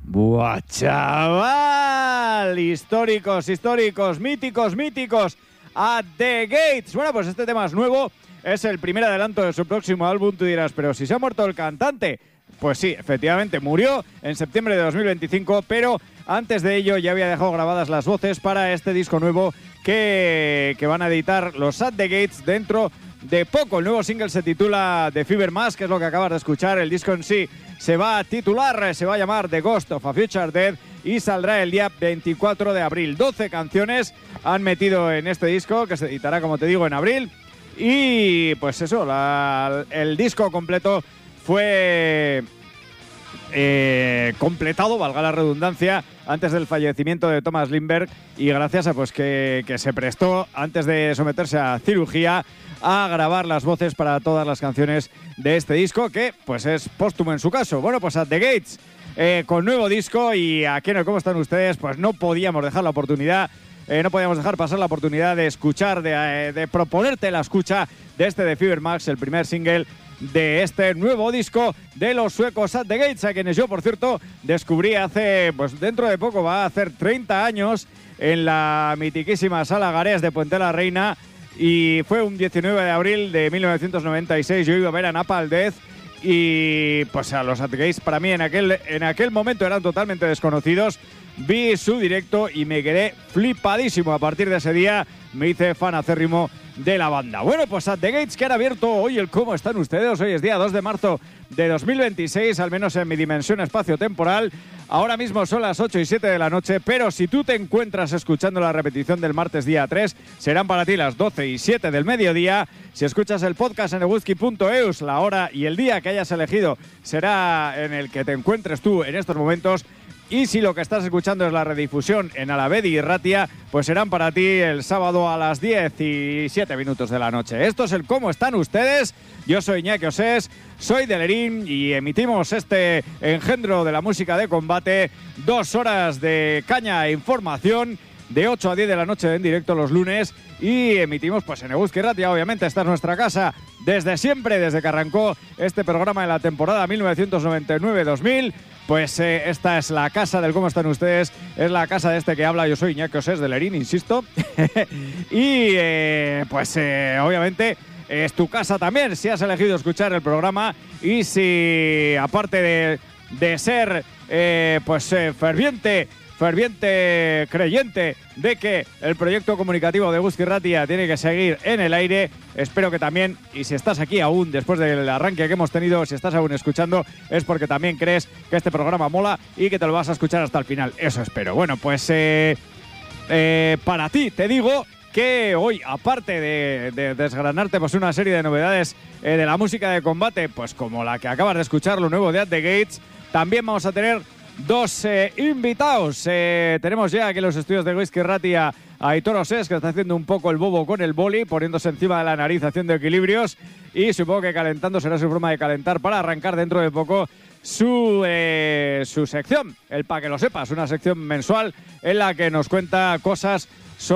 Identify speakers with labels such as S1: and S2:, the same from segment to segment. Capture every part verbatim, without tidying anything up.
S1: Buah, chaval, históricos, históricos, míticos, míticos, At the Gates. Bueno, pues este tema es nuevo, es el primer adelanto de su próximo álbum. Tú dirás, pero si se ha muerto el cantante. Pues sí, efectivamente, murió en septiembre de dos mil veinticinco, pero antes de ello ya había dejado grabadas las voces para este disco nuevo que, que van a editar los At the Gates dentro de poco. El nuevo single se titula The Fever Mask, que es lo que acabas de escuchar. El disco en sí se va a titular, se va a llamar The Ghost of a Future Dead y saldrá el día veinticuatro de abril. doce canciones han metido en este disco, que se editará, como te digo, en abril. Y pues eso, la, el disco completo fue eh, completado, valga la redundancia, antes del fallecimiento de Thomas Lindberg, y gracias a pues que, que se prestó, antes de someterse a cirugía, a grabar las voces para todas las canciones de este disco, que pues es póstumo en su caso. Bueno, pues At the Gates, eh, con nuevo disco, y aquí en el ¿Cómo están ustedes? Pues no podíamos dejar la oportunidad, eh, no podíamos dejar pasar la oportunidad de escuchar, de, eh, de proponerte la escucha de este The Fever Mask, el primer single de este nuevo disco de los suecos At the Gates, a quienes yo, por cierto, descubrí hace, pues dentro de poco, va a hacer treinta años, en la mitiquísima Sala Garés de Puente la Reina, y fue un diecinueve de abril de mil novecientos noventa y seis. Yo iba a ver a Napalm Death, y pues a los At the Gates para mí en aquel, en aquel momento eran totalmente desconocidos. Vi su directo y me quedé flipadísimo. A partir de ese día me hice fan acérrimo de la banda. Bueno, pues At the Gates, que han abierto hoy el ¿Cómo están ustedes? Hoy es día dos de marzo de dos mil veintiséis, al menos en mi dimensión espacio-temporal. Ahora mismo son las ocho y siete de la noche, pero si tú te encuentras escuchando la repetición del martes día tres, serán para ti las doce y siete del mediodía. Si escuchas el podcast en eguski punto eus, la hora y el día que hayas elegido será en el que te encuentres tú en estos momentos. Y si lo que estás escuchando es la redifusión en Alavedi y Ratia, pues serán para ti el sábado a las diez y siete minutos de la noche. Esto es el ¿Cómo están ustedes? Yo soy Iñaki Osés, soy de Lerín y emitimos este engendro de la música de combate. Dos horas de caña e información, de ocho a diez de la noche en directo los lunes, y emitimos pues en Eguski Ratia. Obviamente esta es nuestra casa desde siempre, desde que arrancó este programa en la temporada mil novecientos noventa y nueve dos mil. Pues eh, esta es la casa del ¿Cómo están ustedes? Es la casa de este que habla. Yo soy Iñaki Osés de Lerín, insisto. Y eh, pues eh, obviamente es tu casa también si has elegido escuchar el programa, y si aparte de, de ser eh, pues eh, ferviente ferviente creyente de que el proyecto comunicativo de Eguski Ratia tiene que seguir en el aire, espero que también, y si estás aquí aún después del arranque que hemos tenido, si estás aún escuchando, es porque también crees que este programa mola y que te lo vas a escuchar hasta el final. Eso espero. Bueno, pues eh, eh, para ti te digo que hoy, aparte de, de desgranarte pues una serie de novedades eh, de la música de combate, pues como la que acabas de escuchar, lo nuevo de At the Gates, también vamos a tener dos eh, invitados. Eh, tenemos ya aquí en los estudios de Eguski Ratia a Aitor Osés, que está haciendo un poco el bobo con el boli, poniéndose encima de la nariz, haciendo equilibrios, y supongo que calentando será su forma de calentar para arrancar dentro de poco su, eh, su sección, el Pa' que lo sepas, una sección mensual en la que nos cuenta cosas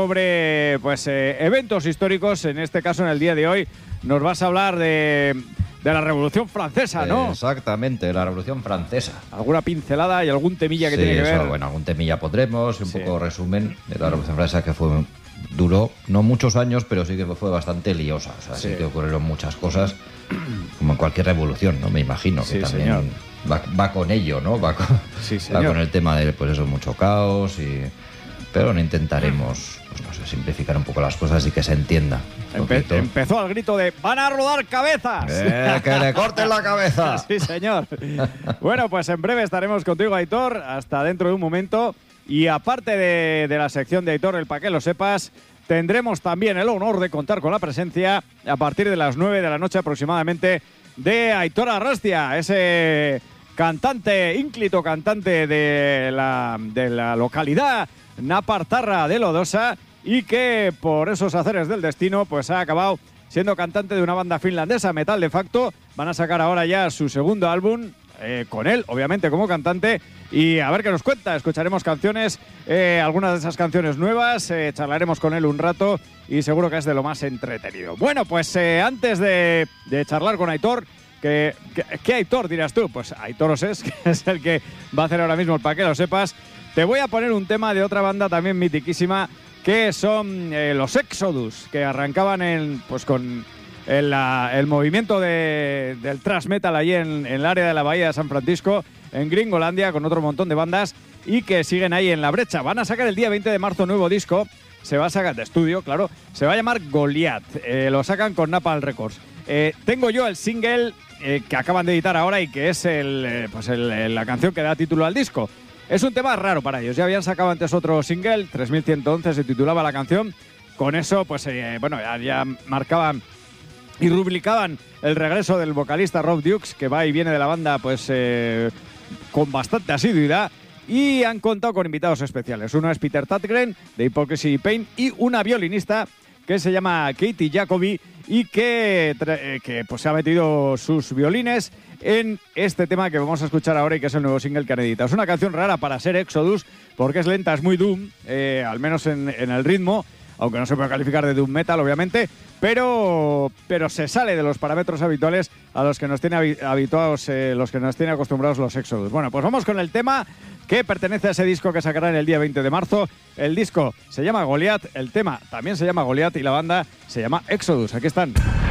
S1: sobre pues eh, eventos históricos. En este caso, en el día de hoy, nos vas a hablar de... de la Revolución Francesa, ¿no?
S2: Exactamente, de la Revolución Francesa.
S1: ¿Alguna pincelada y algún temilla que
S2: sí,
S1: tiene que
S2: eso,
S1: ver?
S2: Bueno, algún temilla podremos, un
S1: sí.
S2: poco resumen de la Revolución Francesa, que fue duró no muchos años, pero sí que fue bastante liosa. O sea, sí, sí que ocurrieron muchas cosas, como en cualquier revolución, ¿no? Me imagino que sí, también va, va con ello, ¿no? Va con,
S1: sí,
S2: va con el tema de, pues eso, mucho caos y... Pero no intentaremos, pues no sé, simplificar un poco las cosas y que se entienda.
S1: Empe empezó al grito de ¡van a rodar cabezas!
S2: Eh, ¡Que le corten la cabeza!
S1: Sí, señor. Bueno, pues en breve estaremos contigo, Aitor, hasta dentro de un momento. Y aparte de, de la sección de Aitor, el Pa' que lo sepas, tendremos también el honor de contar con la presencia a partir de las nueve de la noche aproximadamente de Aitor Arrastia, ese cantante, ínclito cantante de la, de la localidad napartarra de Lodosa, y que por esos azares del destino pues ha acabado siendo cantante de una banda finlandesa, Metal de Facto. Van a sacar ahora ya su segundo álbum eh, con él, obviamente como cantante, y a ver qué nos cuenta. Escucharemos canciones, eh, algunas de esas canciones nuevas, eh, charlaremos con él un rato y seguro que es de lo más entretenido. Bueno, pues eh, antes de, de charlar con Aitor, ¿Qué, qué, qué Aitor dirás tú? Pues Aitor Osés, que es el que va a hacer ahora mismo, para que lo sepas. Te voy a poner un tema de otra banda también mitiquísima, que son eh, los Exodus, que arrancaban en, pues con el, la, el movimiento de, del thrash metal allí en, en el área de la Bahía de San Francisco, en Gringolandia, con otro montón de bandas, y que siguen ahí en la brecha. Van a sacar el día veinte de marzo un nuevo disco, se va a sacar de estudio, claro, se va a llamar Goliath, eh, lo sacan con Napalm Records. Eh, tengo yo el single eh, que acaban de editar ahora y que es el, eh, pues el, la canción que da título al disco. Es un tema raro para ellos. Ya habían sacado antes otro single, tres mil ciento once se titulaba la canción. Con eso, pues eh, bueno, ya, ya marcaban y rubricaban el regreso del vocalista Rob Dukes, que va y viene de la banda pues eh, con bastante asiduidad. Y han contado con invitados especiales. Uno es Peter Tägtgren, de Hypocrisy Pain, y una violinista que se llama Katie Jacobi y que, que pues, se ha metido sus violines en este tema que vamos a escuchar ahora y que es el nuevo single que han editado. Es una canción rara para ser Exodus porque es lenta, es muy doom, eh, al menos en, en el ritmo, aunque no se puede calificar de doom metal, obviamente, pero, pero se sale de los parámetros habituales a los que nos tiene habituados, eh, los que nos tiene acostumbrados los Exodus. Bueno, pues vamos con el tema que pertenece a ese disco que sacarán el día veinte de marzo. El disco se llama Goliath, el tema también se llama Goliath y la banda se llama Exodus. Aquí están.